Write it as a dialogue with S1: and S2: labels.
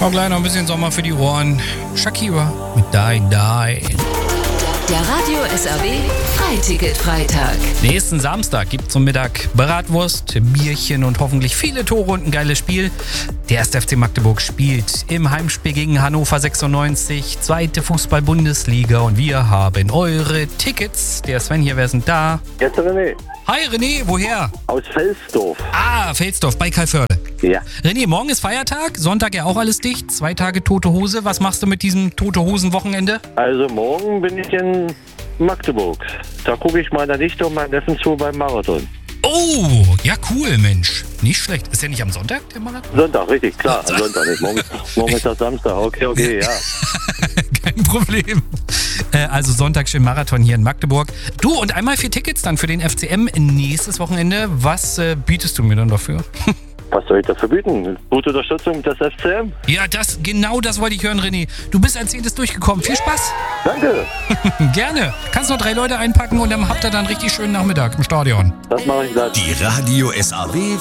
S1: Auch gleich noch ein bisschen Sommer für die Ohren. Shakira mit Die Die.
S2: Der Radio SAW Freiticket-Freitag.
S1: Nächsten Samstag gibt zum Mittag Bratwurst, Bierchen und hoffentlich viele Tore und ein geiles Spiel. Der 1. FC Magdeburg spielt im Heimspiel gegen Hannover 96, zweite Fußball-Bundesliga und wir haben eure Tickets. Der Sven hier, wer ist denn da?
S3: Jetzt René.
S1: Hi René, woher?
S3: Aus Felsdorf.
S1: Ah, Felsdorf bei Kalförde.
S3: Ja.
S1: René, morgen ist Feiertag, Sonntag ja auch alles dicht, 2 Tage tote Hose. Was machst du mit diesem tote Hosen-Wochenende?
S3: Also morgen bin ich in Magdeburg. Da gucke ich meiner Nichte und meinen Neffen zu beim Marathon.
S1: Oh, ja cool, Mensch. Nicht schlecht. Ist der nicht am Sonntag, der Marathon?
S3: Sonntag, richtig, klar. Am Sonntag nicht. Morgen ist das Samstag. Okay, ja.
S1: Kein Problem. Also Sonntag schön Marathon hier in Magdeburg. Du, und einmal 4 Tickets dann für den FCM nächstes Wochenende. Was bietest du mir dann dafür?
S3: Was soll ich dafür bieten? Gute Unterstützung des FCM?
S1: Ja, genau das wollte ich hören, René. Du bist als 10. durchgekommen. Viel Spaß.
S3: Danke.
S1: Gerne. Kannst noch 3 Leute einpacken und dann habt ihr dann richtig schönen Nachmittag im Stadion.
S3: Das mache ich gleich.
S4: Die Radio SAW